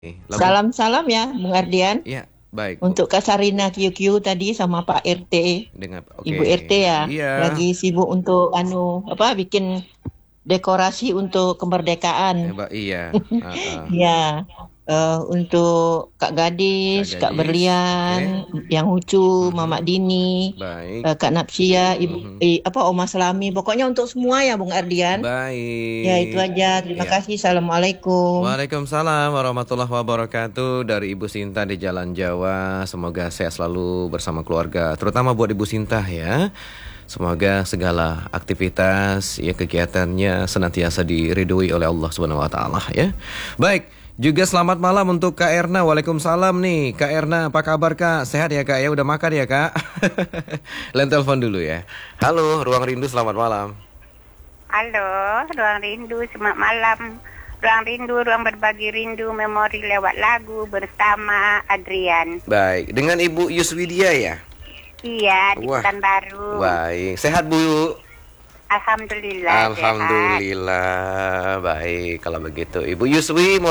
Lagu Salam-salam ya, Bung Ardian. ya, baik, Bu. Untuk Kak Sarina QQ tadi sama Pak RT, Dengan oke. Ibu RT ya, Iya, lagi sibuk untuk bikin dekorasi untuk kemerdekaan. iya. Heeh. Ya, untuk Kak Kak Gadis, Kak Gadis, oke. Berlian, yang lucu, Mamak Mhm. Dini, Baik. Kak Napsia, Mhm. Oma Selami. Pokoknya untuk semua ya, Bung Ardian. Ya itu Baik. aja. Terima Iya. kasih. Assalamualaikum. Waalaikumsalam warahmatullahi wabarakatuh. Dari Ibu Sinta di Jalan Jawa. Semoga sehat selalu bersama keluarga, terutama buat Ibu Sinta ya. Semoga segala aktivitas ya kegiatannya senantiasa diridhoi oleh Allah Subhanahu wa taala ya. Baik, juga selamat malam untuk Kak Erna. Waalaikumsalam nih. Kak Erna, apa kabar Kak? Sehat ya Kak ya? Udah makan ya Kak? Lain telepon dulu ya. Halo, Ruang Rindu, selamat malam. Halo, Ruang Rindu, selamat malam. Ruang Rindu, ruang berbagi rindu, memori lewat lagu bersama Adrian. Baik, dengan Ibu Yuswidia ya? Iya, di Wah, Pekanbaru. baik. Sehat Bu? Alhamdulillah, sehat. Alhamdulillah, baik kalau begitu. Ibu Yuswi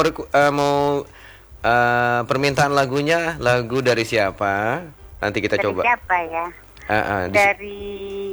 mau permintaan lagunya, lagu dari siapa? Nanti kita Dari coba. siapa ya? Di- Dari,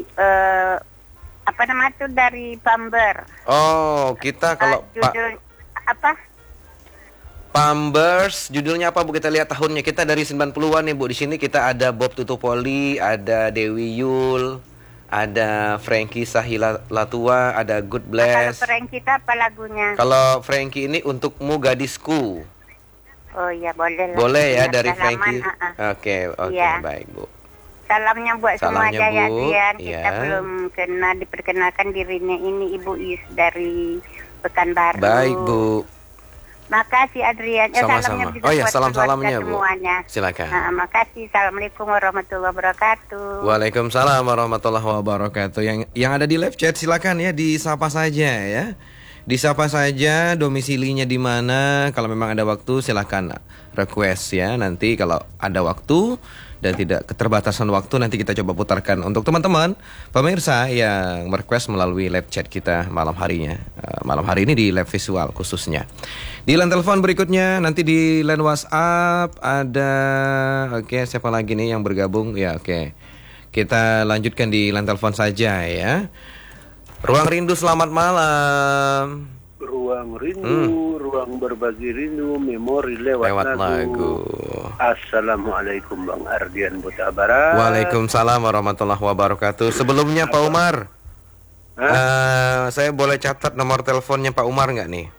apa nama itu, dari Pamber. oh, kita kalau Judul, apa? Pambers, judulnya apa Bu? Kita lihat tahunnya. Kita dari 90-an nih Bu. Di sini kita ada Bob Tutupoli, ada Dewi Yul, ada Frankie Sahila Latua, ada Good Kalau Bless. Frank kita apa lagunya? Kalau Frankie ini Untukmu Gadisku. Oh iya, boleh lah. Boleh ya Ingat dari salaman, Frankie. Oke, Iya. baik Bu. Salamnya buat semua Salamnya, Jaya Bu. Adrian. Kita Iya. belum diperkenalkan dirinya, ini Ibu Is dari Pekanbaru. Baik Bu. Makasih Adrian. Sama-sama. Salamnya juga Oh ya, buat salam-salamnya, keluarga Bu. semuanya. Silakan. Makasih. Assalamualaikum warahmatullahi wabarakatuh. Waalaikumsalam warahmatullahi wabarakatuh. Yang ada di live chat silakan ya, disapa saja ya. Disapa saja domisilinya di mana. Kalau memang ada waktu silakan request ya. Nanti kalau ada waktu dan tidak keterbatasan waktu, nanti kita coba putarkan untuk teman-teman pemirsa yang request melalui live chat kita malam harinya. Malam hari ini di live visual khususnya. Di line telepon berikutnya, nanti di line WhatsApp ada, oke, siapa lagi nih yang bergabung? Ya, oke. Kita lanjutkan di line telepon saja ya. Ruang Rindu, selamat malam. Ruang rindu, ruang berbagi rindu, memori lewat lagu. Assalamualaikum Bang Ardian Buta Barat. Waalaikumsalam warahmatullahi wabarakatuh. Sebelumnya Pak Umar, saya boleh catat nomor teleponnya Pak Umar nggak nih?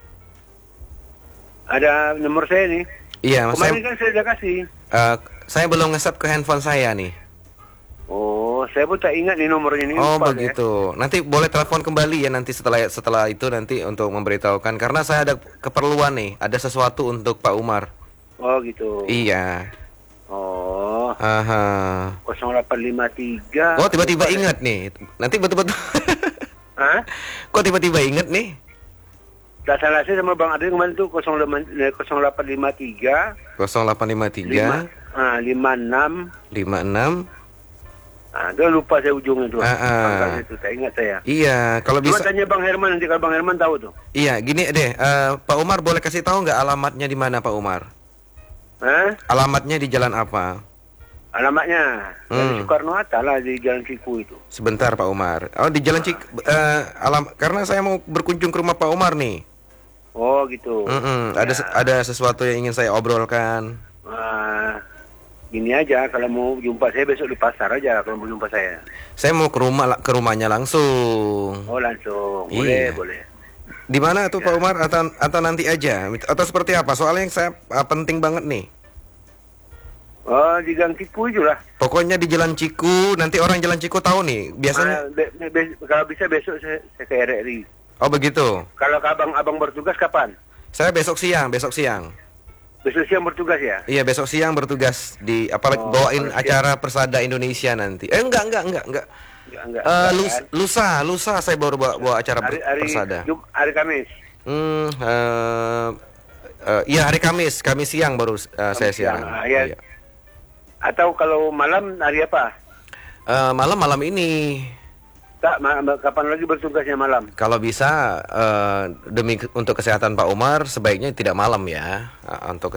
Ada nomor saya nih. Iya, Kemarin kan saya sudah kasih. saya belum nge-save ke handphone saya nih. Oh, saya pun tak ingat nih nomornya ini. Oh lupa begitu. Nanti boleh telepon kembali ya nanti setelah itu nanti untuk memberitahukan karena saya ada keperluan nih, ada sesuatu untuk Pak Umar. Oh gitu. Iya. Oh, Aha. 0853. Oh tiba-tiba ingat nih. Nanti betul-betul. Hah? Kok tiba-tiba ingat nih? Tak salah saya sama Bang Ardian kemarin tuh 0853 0853 56. 56. Dia lupa saya ujungnya tuh. Ah. Itu tak ingat saya. Iya, kalau Cuma bisa. tanya Bang Herman, nanti kalau Bang Herman tahu tuh. Iya, gini deh. Pak Umar boleh kasih tahu nggak alamatnya di mana Pak Umar? Hah? Alamatnya di jalan apa? Alamatnya dari Soekarno Hatta lah, di Jalan Ciku itu. Sebentar Pak Umar. Oh di jalan karena saya mau berkunjung ke rumah Pak Umar nih. Oh gitu. Ada sesuatu yang ingin saya obrolkan. Gini aja, kalau mau jumpa saya besok di pasar aja kalau mau jumpa saya. Saya mau ke rumahnya langsung. Oh langsung, Iya. boleh. Di mana tuh Pak Umar atau nanti aja atau seperti apa? Soalnya yang saya penting banget nih. Oh di Gang Ciku itu lah. Pokoknya di Jalan Ciku, nanti orang Jalan Ciku tahu nih. Biasanya Kalau bisa besok saya ke RRI. oh begitu. Kalau abang bertugas kapan? Saya besok siang. Besok siang bertugas ya? Iya, besok siang bertugas di apalagi bawain acara Persada Indonesia nanti. Enggak. Enggak. Lusa saya baru bawa acara Persada. Hari Kamis. Iya hari Kamis siang baru saya siaran. Iya. Atau kalau malam hari apa? Malam ini. Tak, kapan lagi bertugasnya malam? Kalau bisa demi untuk kesehatan Pak Umar sebaiknya tidak malam ya. Untuk